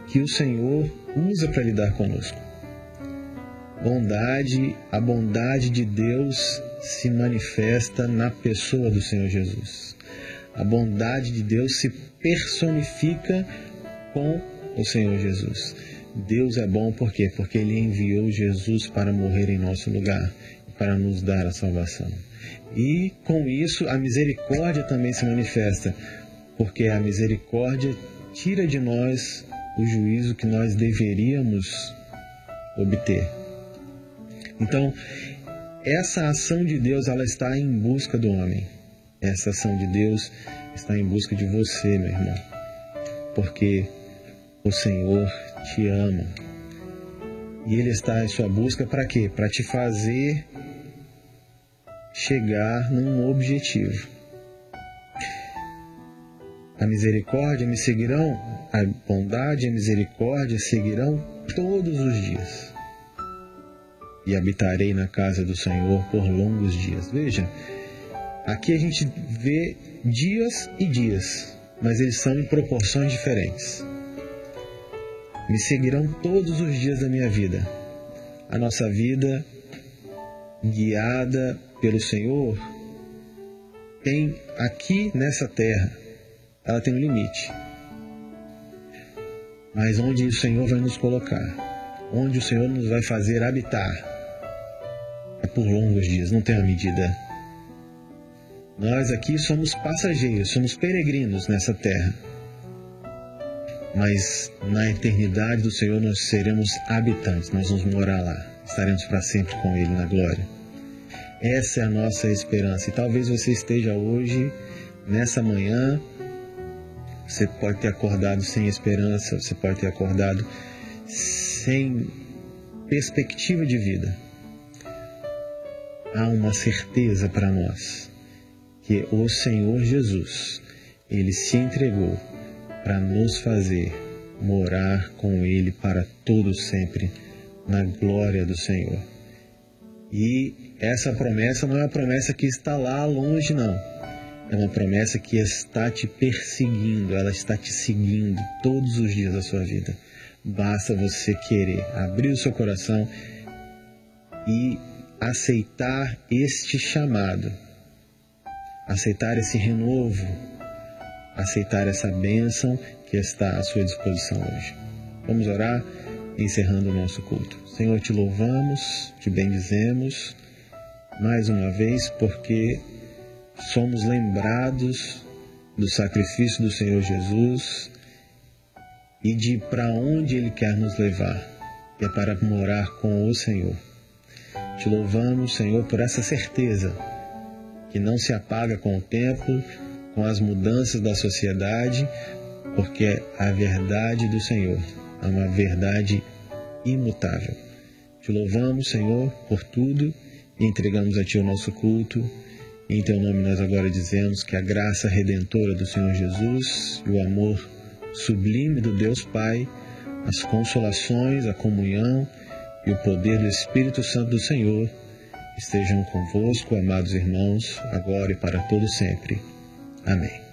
que o Senhor usa para lidar conosco. A bondade de Deus se manifesta na pessoa do Senhor Jesus. A bondade de Deus se personifica com o Senhor Jesus. Deus é bom por quê? Porque Ele enviou Jesus para morrer em nosso lugar, para nos dar a salvação. E com isso a misericórdia também se manifesta, porque a misericórdia tira de nós o juízo que nós deveríamos obter. Então, essa ação de Deus, ela está em busca do homem. Essa ação de Deus está em busca de você, meu irmão. Porque o Senhor te ama. E Ele está em sua busca para quê? Para te fazer chegar num objetivo. A misericórdia me seguirão, a bondade e a misericórdia seguirão todos os dias. E habitarei na casa do Senhor por longos dias. Veja, aqui a gente vê dias e dias, mas eles são em proporções diferentes. Me seguirão todos os dias da minha vida. A nossa vida, guiada pelo Senhor, tem aqui nessa terra, ela tem um limite. Mas onde o Senhor vai nos colocar, onde o Senhor nos vai fazer habitar, é por longos dias, não tem uma medida. Nós aqui somos passageiros, somos peregrinos nessa terra. Mas na eternidade do Senhor nós seremos habitantes, nós vamos morar lá, estaremos para sempre com Ele na glória. Essa é a nossa esperança. E talvez você esteja hoje, nessa manhã, você pode ter acordado sem esperança, você pode ter acordado sem perspectiva de vida. Há uma certeza para nós, que o Senhor Jesus, Ele se entregou para nos fazer morar com Ele para todo sempre, na glória do Senhor. E essa promessa não é uma promessa que está lá longe, não. É uma promessa que está te perseguindo, ela está te seguindo todos os dias da sua vida. Basta você querer abrir o seu coração e aceitar este chamado, aceitar esse renovo, aceitar essa bênção que está à sua disposição hoje. Vamos orar, encerrando o nosso culto. Senhor, te louvamos, te bendizemos mais uma vez, porque somos lembrados do sacrifício do Senhor Jesus e de para onde Ele quer nos levar, que é para morar com o Senhor. Te louvamos, Senhor, por essa certeza que não se apaga com o tempo, com as mudanças da sociedade, porque a verdade do Senhor é uma verdade imutável. Te louvamos, Senhor, por tudo e entregamos a Ti o nosso culto. Em Teu nome nós agora dizemos que a graça redentora do Senhor Jesus e o amor sublime do Deus Pai, as consolações, a comunhão e o poder do Espírito Santo do Senhor estejam convosco, amados irmãos, agora e para todo sempre. Amém.